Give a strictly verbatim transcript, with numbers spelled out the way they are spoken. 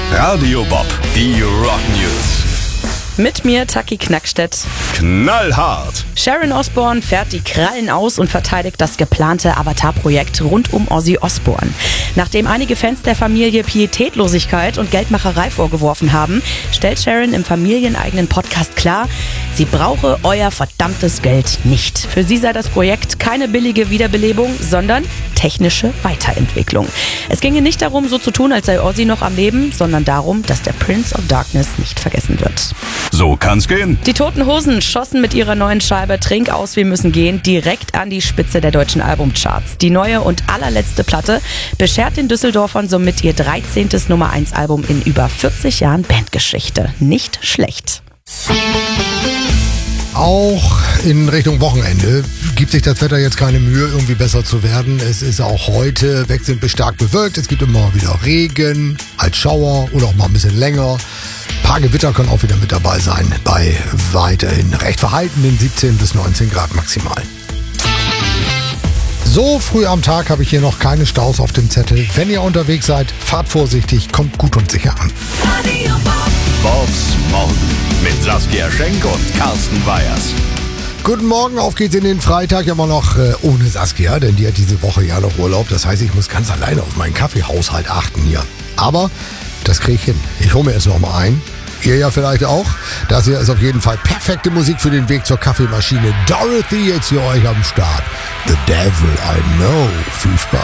Radio Bob, die Rock News. Mit mir Taki Knackstedt. Knallhart. Sharon Osbourne fährt die Krallen aus und verteidigt das geplante Avatar-Projekt rund um Ozzy Osbourne. Nachdem einige Fans der Familie Pietätlosigkeit und Geldmacherei vorgeworfen haben, stellt Sharon im familieneigenen Podcast klar, sie brauche euer verdammtes Geld nicht. Für sie sei das Projekt keine billige Wiederbelebung, sondern technische Weiterentwicklung. Es ginge nicht darum, so zu tun, als sei Ozzy noch am Leben, sondern darum, dass der Prince of Darkness nicht vergessen wird. So kann's gehen. Die Toten Hosen schossen mit ihrer neuen Scheibe Trink aus, wir müssen gehen direkt an die Spitze der deutschen Albumcharts. Die neue und allerletzte Platte beschert den Düsseldorfern somit ihr dreizehntes Nummer eins Album in über vierzig Jahren Bandgeschichte. Nicht schlecht. Auch in Richtung Wochenende gibt sich das Wetter jetzt keine Mühe, irgendwie besser zu werden. Es ist auch heute wechselnd bis stark bewölkt. Es gibt immer wieder Regen, als Schauer oder auch mal ein bisschen länger. Ein paar Gewitter können auch wieder mit dabei sein, bei weiterhin recht verhaltenen siebzehn bis neunzehn Grad maximal. So früh am Tag habe ich hier noch keine Staus auf dem Zettel. Wenn ihr unterwegs seid, fahrt vorsichtig, kommt gut und sicher an. Bobs Morgen mit Saskia Schenk und Carsten Weyers. Guten Morgen, auf geht's in den Freitag, aber noch äh, ohne Saskia, denn die hat diese Woche ja noch Urlaub. Das heißt, ich muss ganz alleine auf meinen Kaffeehaushalt achten hier. Aber das kriege ich hin. Ich hole mir jetzt noch mal ein. Ihr ja vielleicht auch. Das hier ist auf jeden Fall perfekte Musik für den Weg zur Kaffeemaschine. Dorothy jetzt für euch am Start. The Devil I Know. Viel Spaß.